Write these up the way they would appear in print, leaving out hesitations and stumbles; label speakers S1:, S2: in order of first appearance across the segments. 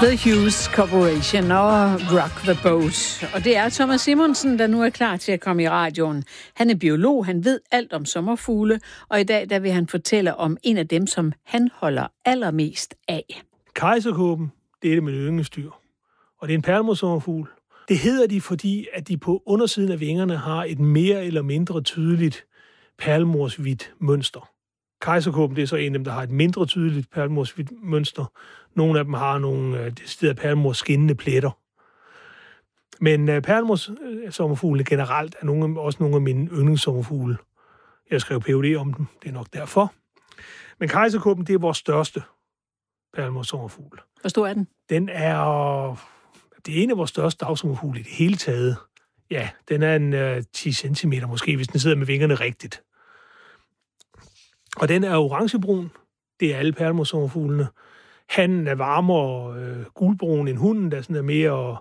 S1: The Hughes Corporation og Rock the Boat. Og det er Thomas Simonsen, der nu er klar til at komme i radioen. Han er biolog, han ved alt om sommerfugle, og i dag der vil han fortælle om en af dem, som han holder allermest af.
S2: Kejserkåben, det er det med ynglestyr. Og det er en perlemorsommerfugl. Det hedder de, fordi at de på undersiden af vingerne har et mere eller mindre tydeligt perlemorshvidt mønster. Kejserkåben, det er så en af dem, der har et mindre tydeligt perlemorshvidt mønster. Nogle af dem har nogle deciderede perlemorskinnende pletter. Men perlemorssommerfuglene generelt er også nogle af mine yndlingssommerfugle. Jeg skrev Ph.D. om dem, det er nok derfor. Men kejserkåben, det er vores største perlemorssommerfugl.
S1: Hvor stor er den?
S2: Det er en af vores største dagsommerfugle i det hele taget. Ja, den er en 10 cm måske, hvis den sidder med vingerne rigtigt. Og den er orangebrun. Det er alle perlemorssommerfuglene. Hannen er varmere gulbrun end hunden, der sådan er mere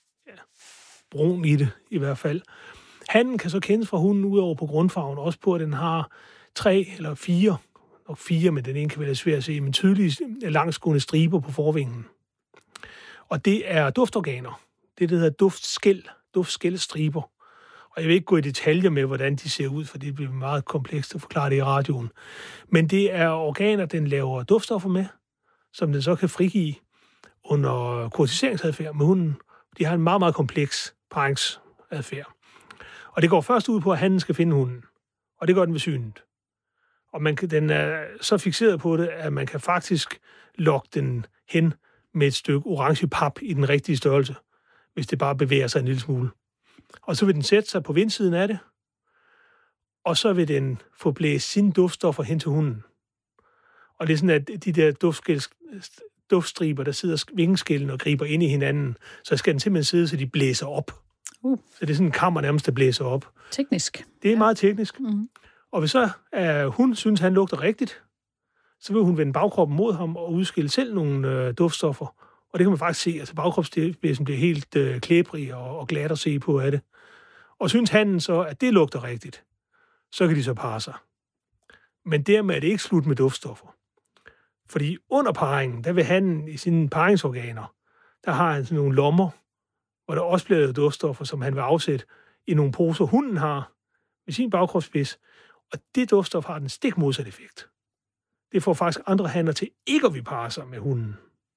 S2: brun i det i hvert fald. Hannen kan så kendes fra hunden udover på grundfarven, også på, at den har 3 eller 4, nok 4, men den ene kan være svært at se, men tydelige langsgående striber på forvingen. Og det er duftorganer. Det hedder duftskælstriber. Og jeg vil ikke gå i detaljer med, hvordan de ser ud, for det bliver meget komplekst at forklare det i radioen. Men det er organer, den laver duftstoffer med, som den så kan frigive under kortiseringsadfærd med hunden. De har en meget, meget kompleks parringsadfærd. Og det går først ud på, at hannen skal finde hunden. Og det gør den ved synet. Og den er så fikseret på det, at man kan faktisk lokke den hen med et stykke orange pap i den rigtige størrelse, hvis det bare bevæger sig en lille smule. Og så vil den sætte sig på vindsiden af det, og så vil den få blæst sine duftstoffer hen til hunden. Og det er sådan, at de der duftstriber, der sidder vingeskælden og griber ind i hinanden, så skal den simpelthen sidde, så de blæser op. Så det er sådan en kammer nærmest, der blæser op.
S1: Teknisk.
S2: Det er meget teknisk. Mm-hmm. Og hvis så hun synes, han lugter rigtigt, så vil hun vende bagkroppen mod ham og udskille selv nogle duftstoffer. Og det kan man faktisk se. Altså bagkropsspidsen bliver helt klæbrig og glat at se på af det. Og synes hannen så, at det lugter rigtigt, så kan de så parre sig. Men dermed er det ikke slut med duftstoffer. Fordi under parringen, der vil hannen i sine parringsorganer, der har han sådan nogle lommer, hvor der også bliver lavet duftstoffer, som han vil afsætte i nogle poser, hunden har med sin bagkropsspids. Og det duftstof har den stik modsat effekt. Det får faktisk andre hanner til ikke at vi parre sig med hunden.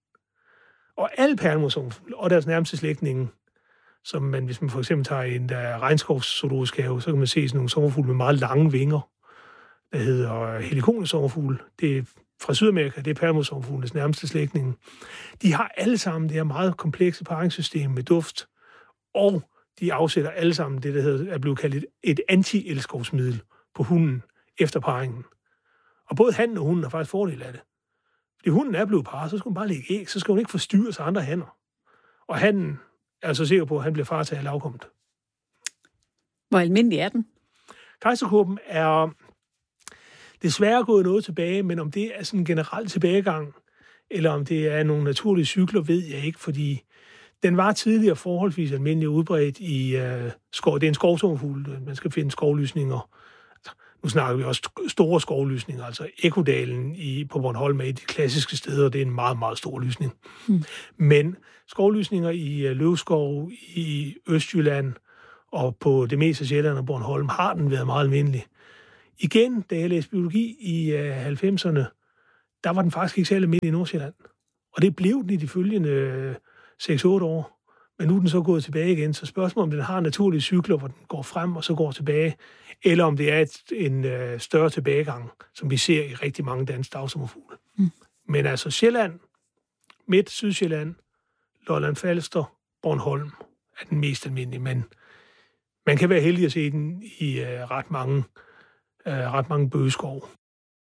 S2: Og alle perlemorssommerfugle og deres nærmeste slægtninge, som man, hvis man for eksempel tager en regnskovszoologisk have, så kan man se sådan nogle sommerfugle med meget lange vinger, der hedder helikoniesommerfugle. Det er fra Sydamerika, det er perlemorssommerfuglenes nærmeste slægtninge. De har alle sammen det her meget komplekse parringssystem med duft, og de afsætter alle sammen det, der er blevet kaldt et anti-elskovsmiddel på hunden efter parringen. Og både hannen og hunden har faktisk fordel af det. Fordi hunden er blevet parret, så skal hun bare lægge æg, så skal hun ikke forstyrre sig andre hanner. Og hannen er så sikker på, at han bliver far til at lavkommet.
S1: Hvor almindelig er den?
S2: Kejserkåben er desværre gået noget tilbage, men om det er sådan en generel tilbagegang, eller om det er nogle naturlige cykler, ved jeg ikke, fordi den var tidligere forholdsvis almindelig udbredt i skov. Det er en skovsommerfugl, man skal finde skovlysninger. Nu snakker vi også store skovlysninger, altså Ekkodalen på Bornholm er et af de klassiske steder, det er en meget, meget stor lysning. Men skovlysninger i løvskov, i Østjylland og på det meste af Sjælland og Bornholm har den været meget almindelig. Igen, da jeg læste biologi i 90'erne, der var den faktisk ikke særlig almindelig i Nordsjælland. Og det blev den i de følgende 6-8 år. Men nu er den så gået tilbage igen, så spørgsmålet om den har naturlige cykler, hvor den går frem og så går tilbage, eller om det er en større tilbagegang, som vi ser i rigtig mange danske dagsommerfugle. Men altså Sjælland, Midt-Sydsjælland, Lolland-Falster, Bornholm er den mest almindelige, men man kan være heldig at se den i ret mange bøgeskov.